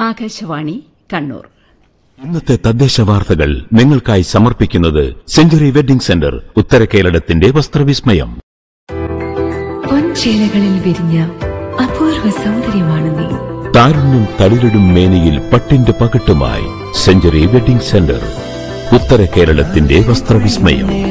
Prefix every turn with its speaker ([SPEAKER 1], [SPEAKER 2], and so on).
[SPEAKER 1] ആകാശവാണി കണ്ണൂർ.
[SPEAKER 2] ഇന്നത്തെ തദ്ദേശ വാർത്തകൾ നിങ്ങൾക്കായി സമർപ്പിക്കുന്നത് സെഞ്ചുറി വെഡിംഗ് സെന്റർ, ഉത്തരകേരളത്തിന്റെ വസ്ത്രവിസ്മയം.
[SPEAKER 3] പൊൻചേലകളിൽ വിരിഞ്ഞ അപൂർവ സൗന്ദര്യമാണ് നീ.
[SPEAKER 2] താരുണ്യം തളിരിടും മേനിയിൽ പട്ടിന്റെ പകട്ടുമായി സെഞ്ചുറി വെഡിംഗ് സെന്റർ, ഉത്തരകേരളത്തിന്റെ വസ്ത്രവിസ്മയം.